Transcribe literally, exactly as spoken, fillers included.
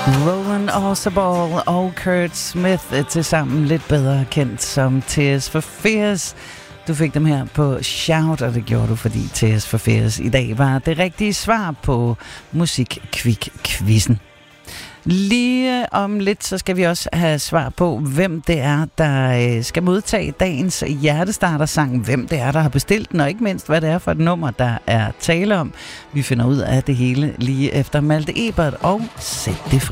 Roland Orzabal og Kurt Smith til sammen lidt bedre kendt som Tears for Fears. Du fik dem her på Shout, og det gjorde du, fordi Tears for Fears i dag var det rigtige svar på Musikquick-quizzen. Lige om lidt, så skal vi også have svar på, hvem det er, der skal modtage dagens hjertestartersang, hvem det er, der har bestilt den, og ikke mindst, hvad det er for et nummer, der er tale om. Vi finder ud af det hele lige efter Malte Ebert og Sæt det fri.